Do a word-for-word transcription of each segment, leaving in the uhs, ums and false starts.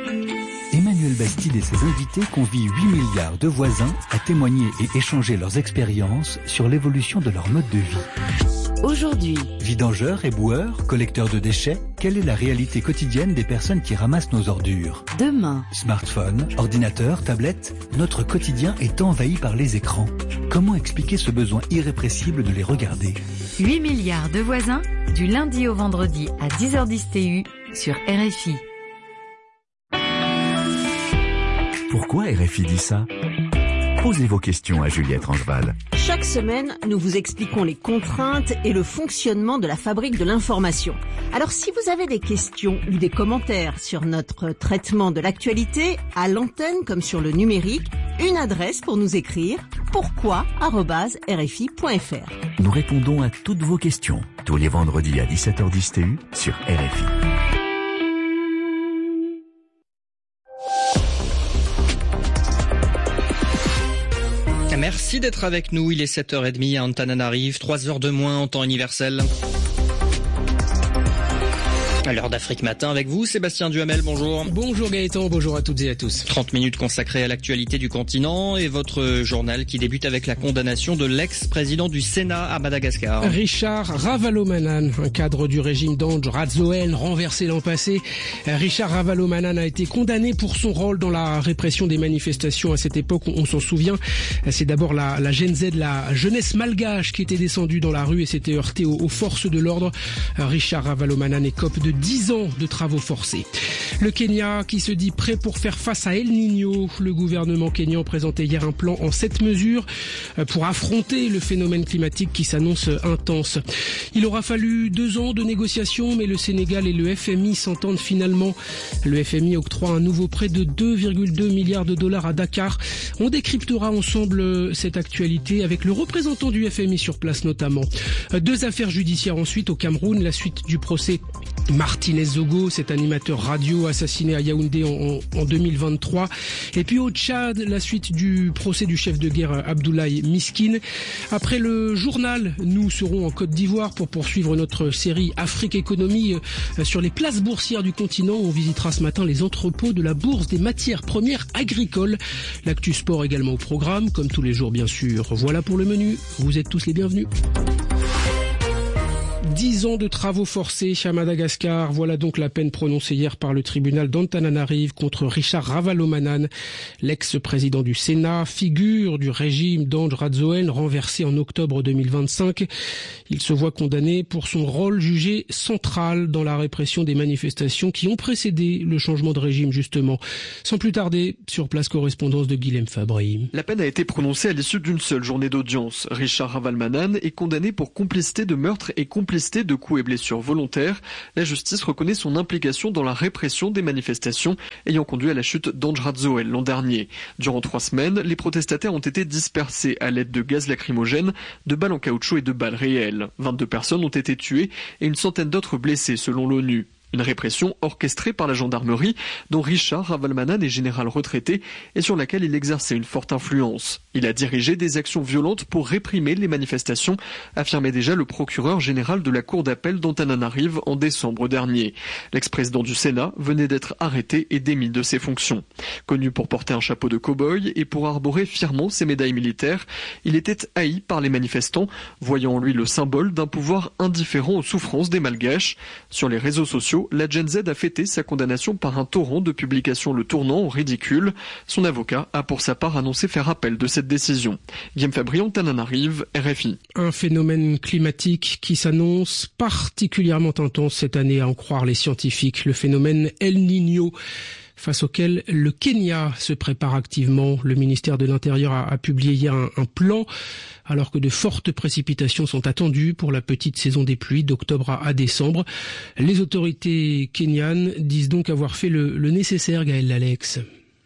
Emmanuel Bastide et ses invités convient huit milliards de voisins à témoigner et échanger leurs expériences sur l'évolution de leur mode de vie. Aujourd'hui, vidangeurs et boueurs, collecteurs de déchets, quelle est la réalité quotidienne des personnes qui ramassent nos ordures? Demain, smartphone, ordinateur, tablette, notre quotidien est envahi par les écrans. Comment expliquer ce besoin irrépressible de les regarder? huit milliards de voisins, du lundi au vendredi à dix heures dix T U sur R F I. Pourquoi R F I dit ça? Posez vos questions à Juliette Rangeval. Chaque semaine, nous vous expliquons les contraintes et le fonctionnement de la fabrique de l'information. Alors si vous avez des questions ou des commentaires sur notre traitement de l'actualité, à l'antenne comme sur le numérique, une adresse pour nous écrire, pourquoi arobase r f i point f r. Nous répondons à toutes vos questions, tous les vendredis à dix-sept heures dix T U sur R F I. Merci d'être avec nous, il est sept heures trente à Antananarive, trois heures de moins en temps universel. À l'heure d'Afrique Matin avec vous, Sébastien Duhamel, bonjour. Bonjour Gaëtan, bonjour à toutes et à tous. trente minutes consacrées à l'actualité du continent et votre journal qui débute avec la condamnation de l'ex-président du Sénat à Madagascar. Richard Ravalomanana, un cadre du régime d'Andry Rajoelina renversé l'an passé. Richard Ravalomanana a été condamné pour son rôle dans la répression des manifestations à cette époque, on s'en souvient. C'est d'abord la, la Gen Z, la jeunesse malgache qui était descendue dans la rue et s'était heurtée aux, aux forces de l'ordre. Richard Ravalomanana écope de dix ans de travaux forcés. Le Kenya qui se dit prêt pour faire face à El Niño. Le gouvernement kényan présentait hier un plan en sept mesures pour affronter le phénomène climatique qui s'annonce intense. Il aura fallu deux ans de négociations, mais le Sénégal et le F M I s'entendent finalement. Le F M I octroie un nouveau prêt de deux virgule deux milliards de dollars à Dakar. On décryptera ensemble cette actualité avec le représentant du F M I sur place notamment. Deux affaires judiciaires ensuite au Cameroun, la suite du procès Martinez Zogo, cet animateur radio assassiné à Yaoundé en, en deux mille vingt-trois. Et puis au Tchad, la suite du procès du chef de guerre Abdoulaye Miskine. Après le journal, nous serons en Côte d'Ivoire pour poursuivre notre série Afrique Économie sur les places boursières du continent. On visitera ce matin les entrepôts de la bourse des matières premières agricoles. L'actu sport également au programme, comme tous les jours bien sûr. Voilà pour le menu, vous êtes tous les bienvenus. Dix ans de travaux forcés à Madagascar, voilà donc la peine prononcée hier par le tribunal d'Antananarive contre Richard Ravalomanana, l'ex-président du Sénat, figure du régime d'Andry Rajoelina renversé en octobre deux mille vingt-cinq. Il se voit condamné pour son rôle jugé central dans la répression des manifestations qui ont précédé le changement de régime justement. Sans plus tarder, sur place correspondance de Guilhem Fabry. La peine a été prononcée à l'issue d'une seule journée d'audience. Richard Ravalomanana est condamné pour complicité de meurtre et complicité de coups et blessures volontaires. La justice reconnaît son implication dans la répression des manifestations ayant conduit à la chute d'Andry Rajoelina l'an dernier. Durant trois semaines, les protestataires ont été dispersés à l'aide de gaz lacrymogène, de balles en caoutchouc et de balles réelles. vingt-deux personnes ont été tuées et une centaine d'autres blessées selon l'ONU. Une répression orchestrée par la gendarmerie dont Richard Ravalomanana est général retraité et sur laquelle il exerçait une forte influence. Il a dirigé des actions violentes pour réprimer les manifestations, affirmait déjà le procureur général de la cour d'appel d'Antananarive en décembre dernier. L'ex-président du Sénat venait d'être arrêté et démis de ses fonctions. Connu pour porter un chapeau de cow-boy et pour arborer fièrement ses médailles militaires, il était haï par les manifestants, voyant en lui le symbole d'un pouvoir indifférent aux souffrances des Malgaches. Sur les réseaux sociaux, la Gen Z a fêté sa condamnation par un torrent de publications le tournant au ridicule. Son avocat a pour sa part annoncé faire appel de cette décision. Guillaume Fabry, Antananarive, R F I. Un phénomène climatique qui s'annonce particulièrement intense cette année à en croire les scientifiques. Le phénomène El Niño, face auquel le Kenya se prépare activement. Le ministère de l'Intérieur a, a publié hier un, un plan alors que de fortes précipitations sont attendues pour la petite saison des pluies d'octobre à, à décembre. Les autorités kenyanes disent donc avoir fait le, le nécessaire, Gaël Lalex.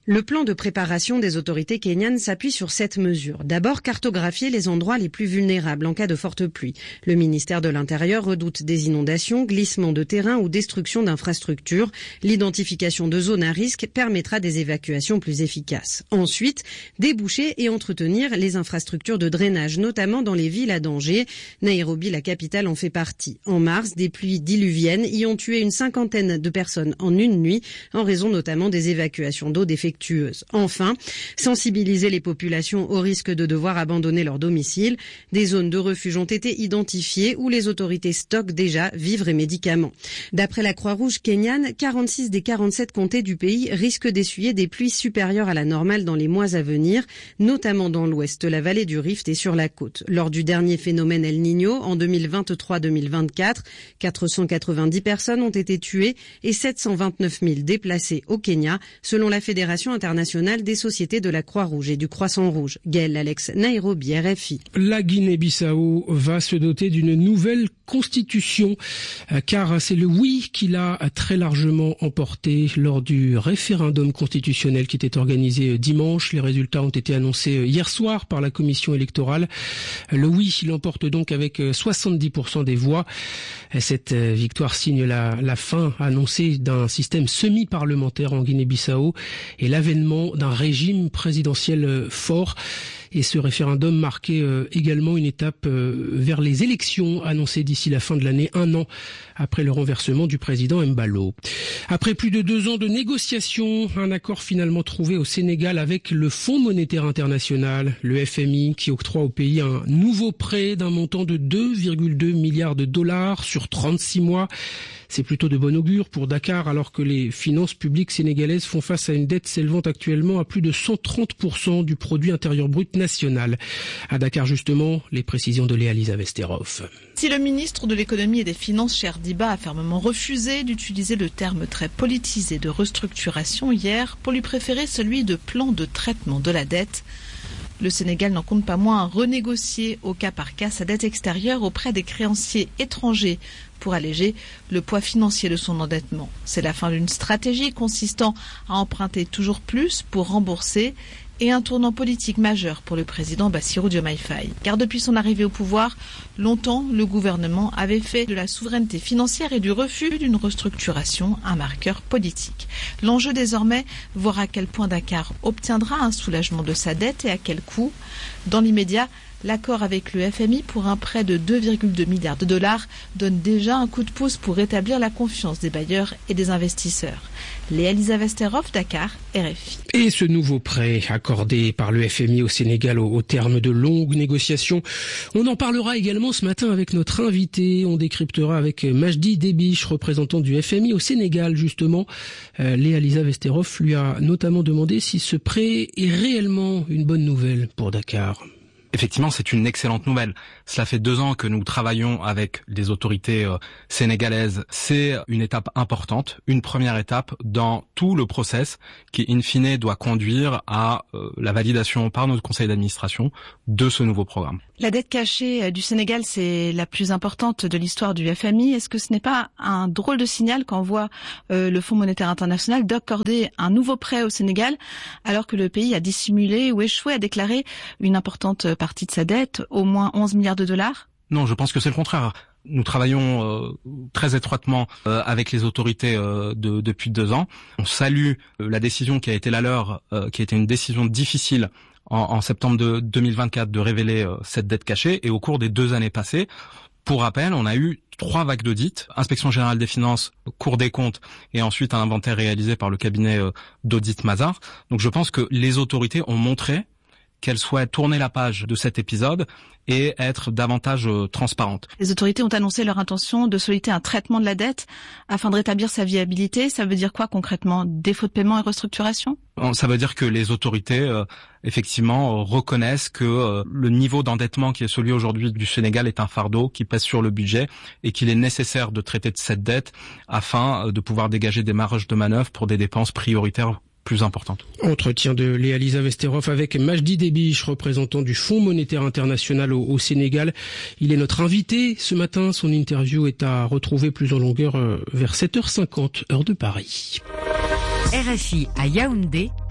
Le plan de préparation des autorités kenyanes s'appuie sur cette mesure. D'abord, cartographier les endroits les plus vulnérables en cas de forte pluie. Le ministère de l'Intérieur redoute des inondations, glissements de terrain ou destruction d'infrastructures. L'identification de zones à risque permettra des évacuations plus efficaces. Ensuite, déboucher et entretenir les infrastructures de drainage, notamment dans les villes à danger. Nairobi, la capitale, en fait partie. En mars, des pluies diluviennes y ont tué une cinquantaine de personnes en une nuit, en raison notamment des évacuations d'eau défectueuses. Enfin, sensibiliser les populations au risque de devoir abandonner leur domicile. Des zones de refuge ont été identifiées où les autorités stockent déjà vivres et médicaments. D'après la Croix-Rouge kenyane, quarante-six des quarante-sept comtés du pays risquent d'essuyer des pluies supérieures à la normale dans les mois à venir, notamment dans l'ouest, la vallée du Rift et sur la côte. Lors du dernier phénomène El Niño, en deux mille vingt-trois deux mille vingt-quatre, quatre cent quatre-vingt-dix personnes ont été tuées et sept cent vingt-neuf mille déplacées au Kenya, selon la Fédération internationale des sociétés de la Croix-Rouge et du Croissant-Rouge. Gaël Alex, Nairobi, R F I. La Guinée-Bissau va se doter d'une nouvelle constitution, car c'est le oui qui l'a très largement emporté lors du référendum constitutionnel qui était organisé dimanche. Les résultats ont été annoncés hier soir par la commission électorale. Le oui l'emporte donc avec soixante-dix pour cent des voix. Cette victoire signe la, la fin annoncée d'un système semi-parlementaire en Guinée-Bissau et l'avènement d'un régime présidentiel fort. Et ce référendum marquait euh, également une étape euh, vers les élections annoncées d'ici la fin de l'année, un an après le renversement du président Embalo. Après plus de deux ans de négociations, un accord finalement trouvé au Sénégal avec le Fonds monétaire international, le F M I, qui octroie au pays un nouveau prêt d'un montant de deux virgule deux milliards de dollars sur trente-six mois. C'est plutôt de bon augure pour Dakar, alors que les finances publiques sénégalaises font face à une dette s'élevant actuellement à plus de cent trente pour cent du produit intérieur brut national. À Dakar, justement, les précisions de Léa-Lisa Vesterov. Si le ministre de l'économie et des finances, Cheikh Diba, a fermement refusé d'utiliser le terme très politisé de restructuration hier pour lui préférer celui de plan de traitement de la dette, le Sénégal n'en compte pas moins à renégocier au cas par cas sa dette extérieure auprès des créanciers étrangers pour alléger le poids financier de son endettement. C'est la fin d'une stratégie consistant à emprunter toujours plus pour rembourser et un tournant politique majeur pour le président Bassirou Diomaye Faye. Car depuis son arrivée au pouvoir, longtemps, le gouvernement avait fait de la souveraineté financière et du refus d'une restructuration un marqueur politique. L'enjeu désormais, voir à quel point Dakar obtiendra un soulagement de sa dette et à quel coût. Dans l'immédiat, l'accord avec le F M I pour un prêt de deux virgule deux milliards de dollars donne déjà un coup de pouce pour rétablir la confiance des bailleurs et des investisseurs. Léa-Lisa Vesterov, Dakar, R F I. Et ce nouveau prêt accordé par le F M I au Sénégal au, au terme de longues négociations, on en parlera également ce matin avec notre invité. On décryptera avec Majdi Debiche, représentant du F M I au Sénégal justement. Euh, Léa-Lisa Vesterov lui a notamment demandé si ce prêt est réellement une bonne nouvelle pour Dakar. Effectivement, c'est une excellente nouvelle. Cela fait deux ans que nous travaillons avec les autorités euh, sénégalaises. C'est une étape importante, une première étape dans tout le process qui, in fine, doit conduire à euh, la validation par notre conseil d'administration de ce nouveau programme. La dette cachée du Sénégal, c'est la plus importante de l'histoire du F M I. Est-ce que ce n'est pas un drôle de signal qu'envoie euh, le Fonds monétaire international d'accorder un nouveau prêt au Sénégal alors que le pays a dissimulé ou échoué à déclarer une importante partie de sa dette, au moins onze milliards de dollars? Non, je pense que c'est le contraire. Nous travaillons euh, très étroitement euh, avec les autorités euh, de, depuis deux ans. On salue euh, la décision qui a été la leur, euh, qui a été une décision difficile en, en septembre de deux mille vingt-quatre de révéler euh, cette dette cachée. Et au cours des deux années passées, pour rappel, on a eu trois vagues d'audits, Inspection générale des finances, Cour des comptes et ensuite un inventaire réalisé par le cabinet euh, d'audit Mazars. Donc je pense que les autorités ont montré qu'elles souhaitent tourner la page de cet épisode et être davantage euh, transparentes. Les autorités ont annoncé leur intention de solliciter un traitement de la dette afin de rétablir sa viabilité. Ça veut dire quoi concrètement? Défaut de paiement et restructuration? Ça veut dire que les autorités, euh, effectivement, euh, reconnaissent que euh, le niveau d'endettement qui est celui aujourd'hui du Sénégal est un fardeau qui pèse sur le budget et qu'il est nécessaire de traiter de cette dette afin euh, de pouvoir dégager des marges de manœuvre pour des dépenses prioritaires plus importante. Entretien de Léa-Lisa Vesterov avec Majdi Debiche, représentant du Fonds monétaire international au, au Sénégal. Il est notre invité ce matin. Son interview est à retrouver plus en longueur vers sept heures cinquante, heure de Paris. R F I à Yaoundé,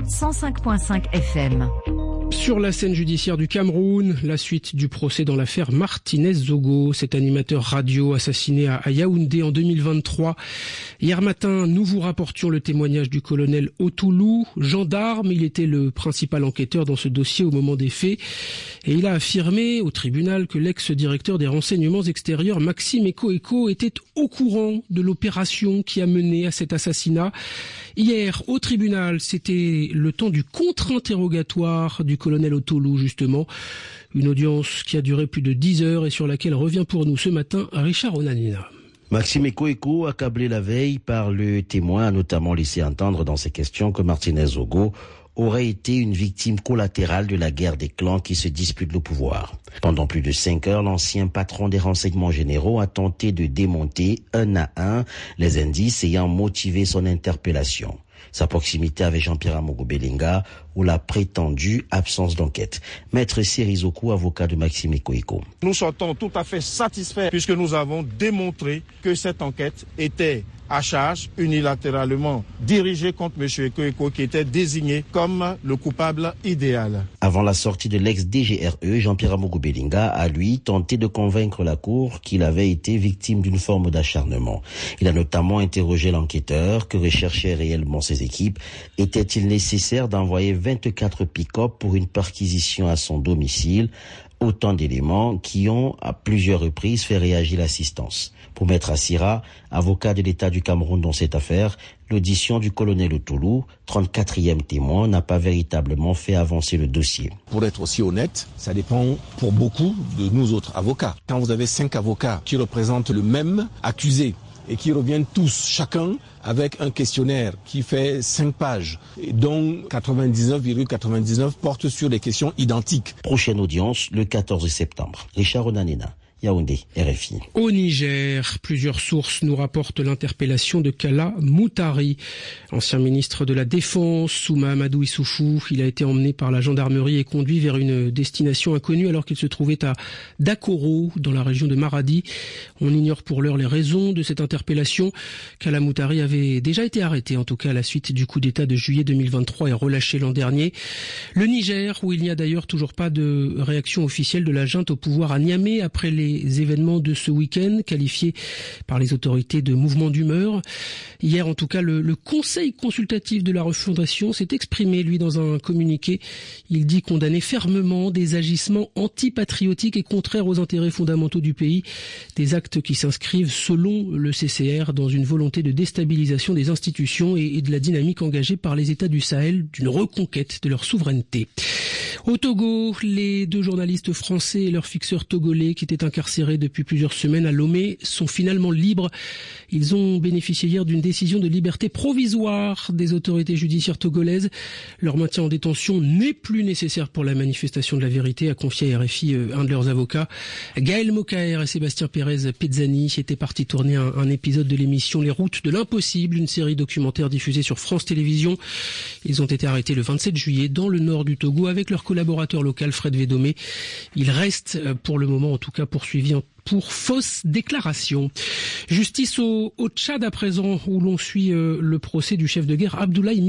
cent cinq virgule cinq F M. Sur la scène judiciaire du Cameroun, la suite du procès dans l'affaire Martinez-Zogo, cet animateur radio assassiné à Yaoundé en deux mille vingt-trois. Hier matin, nous vous rapportions le témoignage du colonel Otoulou, gendarme. Il était le principal enquêteur dans ce dossier au moment des faits. Et il a affirmé au tribunal que l'ex-directeur des renseignements extérieurs, Maxime Eko-Eko, était au courant de l'opération qui a mené à cet assassinat. Hier, au tribunal, c'était le temps du contre-interrogatoire du colonel Otoulou, justement. Une audience qui a duré plus de dix heures et sur laquelle revient pour nous ce matin Richard Onanina. Maxime Eko-Eko, accablé la veille par le témoin, a notamment laissé entendre dans ses questions que Martinez-Zogo aurait été une victime collatérale de la guerre des clans qui se disputent le pouvoir. Pendant plus de cinq heures, l'ancien patron des renseignements généraux a tenté de démonter un à un les indices ayant motivé son interpellation. Sa proximité avec Jean-Pierre Amogo Belinga ou la prétendue absence d'enquête. Maître Serizoku, avocat de Maxime Eko-Eko. Nous sortons tout à fait satisfaits puisque nous avons démontré que cette enquête était à charge, unilatéralement dirigée contre M. Eko-Eko qui était désigné comme le coupable idéal. Avant la sortie de l'ex-D G R E, Jean-Pierre Amogo Belinga a lui tenté de convaincre la cour qu'il avait été victime d'une forme d'acharnement. Il a notamment interrogé l'enquêteur que recherchaient réellement ses équipes. Était-il nécessaire d'envoyer vingt-quatre pick-up pour une perquisition à son domicile? Autant d'éléments qui ont à plusieurs reprises fait réagir l'assistance. Pour Maître Assira, avocat de l'État du Cameroun dans cette affaire, l'audition du colonel Otoulou, trente-quatrième témoin, n'a pas véritablement fait avancer le dossier. Pour être aussi honnête, ça dépend pour beaucoup de nous autres avocats. Quand vous avez cinq avocats qui représentent le même accusé et qui reviennent tous, chacun avec un questionnaire qui fait cinq pages, dont quatre-vingt-dix-neuf virgule quatre-vingt-dix-neuf portent sur des questions identiques. Prochaine audience, le quatorze septembre. Richard Onanena. Yaoundé, R F I. Au Niger, plusieurs sources nous rapportent l'interpellation de Kalla Moutari, ancien ministre de la Défense sous Mahamadou Issoufou. Il a été emmené par la gendarmerie et conduit vers une destination inconnue alors qu'il se trouvait à Dakoro, dans la région de Maradi. On ignore pour l'heure les raisons de cette interpellation. Kalla Moutari avait déjà été arrêté, en tout cas à la suite du coup d'État de juillet deux mille vingt-trois et relâché l'an dernier. Le Niger, où il n'y a d'ailleurs toujours pas de réaction officielle de la junte au pouvoir à Niamey après les Les événements de ce week-end, qualifiés par les autorités de mouvement d'humeur. Hier, en tout cas, le, le Conseil consultatif de la refondation s'est exprimé, lui, dans un communiqué. Il dit condamner fermement des agissements antipatriotiques et contraires aux intérêts fondamentaux du pays, des actes qui s'inscrivent, selon le C C R, dans une volonté de déstabilisation des institutions et, et de la dynamique engagée par les États du Sahel d'une reconquête de leur souveraineté. Au Togo, les deux journalistes français et leur fixeur togolais qui étaient incarcérés depuis plusieurs semaines à Lomé sont finalement libres. Ils ont bénéficié hier d'une décision de liberté provisoire des autorités judiciaires togolaises. Leur maintien en détention n'est plus nécessaire pour la manifestation de la vérité, a confié à R F I un de leurs avocats. Gaël Mokaer et Sébastien Pérez Pezzani étaient partis tourner un, un épisode de l'émission Les Routes de l'Impossible, une série documentaire diffusée sur France Télévisions. Ils ont été arrêtés le vingt-sept juillet dans le nord du Togo avec leur collaborateur local Fred Védomé. Ils restent pour le moment en tout cas poursuivis pour fausse déclaration. Justice au, au Tchad à présent, où l'on suit euh, le procès du chef de guerre Abdoulaye